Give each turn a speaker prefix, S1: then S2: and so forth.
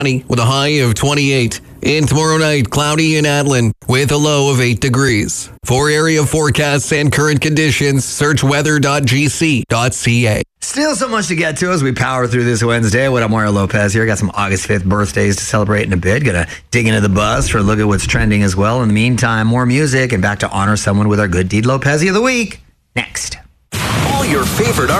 S1: with a high of 28. And tomorrow night, cloudy in Atlin with a low of 8 degrees. For area forecasts and current conditions, search weather.gc.ca.
S2: Still so much to get to as we power through this Wednesday. What up, Mario Lopez here. Got some August 5th birthdays to celebrate in a bit. Gonna dig into the buzz for a look at what's trending as well. In the meantime, more music and back to honor someone with our Good Deed Lopez of the week. Next.
S3: All your favorite